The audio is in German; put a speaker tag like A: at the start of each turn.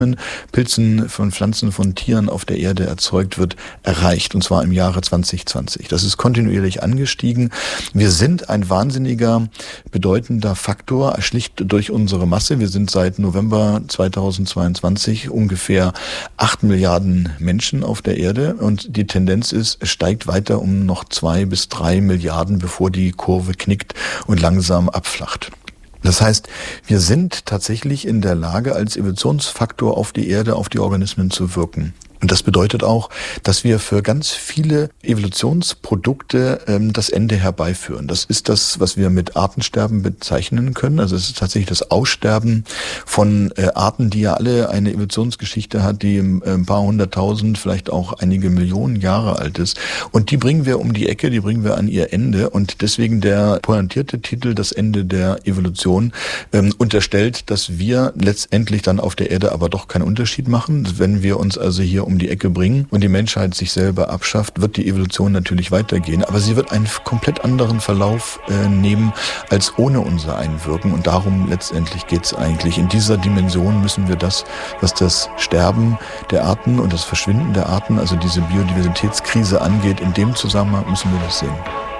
A: Pilzen, von Pflanzen, von Tieren auf der Erde erzeugt wird, erreicht. Und zwar im Jahre 2020. Das ist kontinuierlich angestiegen. Wir sind ein wahnsinniger, bedeutender Faktor, schlicht durch unsere Masse. Wir sind seit November 2022 ungefähr 8 Milliarden Menschen auf der Erde. Und die Tendenz ist, es steigt weiter um noch 2 bis 3 Milliarden, bevor die Kurve knickt und langsam abflacht. Das heißt, wir sind tatsächlich in der Lage, als Evolutionsfaktor auf die Erde, auf die Organismen zu wirken. Und das bedeutet auch, dass wir für ganz viele Evolutionsprodukte das Ende herbeiführen. Das ist das, was wir mit Artensterben bezeichnen können. Also es ist tatsächlich das Aussterben von Arten, die ja alle eine Evolutionsgeschichte hat, die ein paar hunderttausend, vielleicht auch einige Millionen Jahre alt ist. Und die bringen wir um die Ecke, die bringen wir an ihr Ende. Und deswegen der pointierte Titel, das Ende der Evolution, unterstellt, dass wir letztendlich dann auf der Erde aber doch keinen Unterschied machen. Wenn wir uns also hier um die Ecke bringen und die Menschheit sich selber abschafft, wird die Evolution natürlich weitergehen. Aber sie wird einen komplett anderen Verlauf nehmen als ohne unser Einwirken. Und darum letztendlich geht es eigentlich. In dieser Dimension müssen wir das, was das Sterben der Arten und das Verschwinden der Arten, also diese Biodiversitätskrise angeht, in dem Zusammenhang müssen wir das sehen.